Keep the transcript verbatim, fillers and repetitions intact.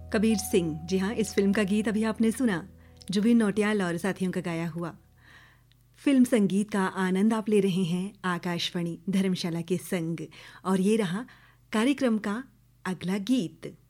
कबीर सिंह, जी हाँ, इस फिल्म का गीत अभी आपने सुना, जुबिन नौटियाल और साथियों का गाया हुआ। फिल्म संगीत का आनंद आप ले रहे हैं आकाशवाणी धर्मशाला के संग, और ये रहा कार्यक्रम का अगला गीत।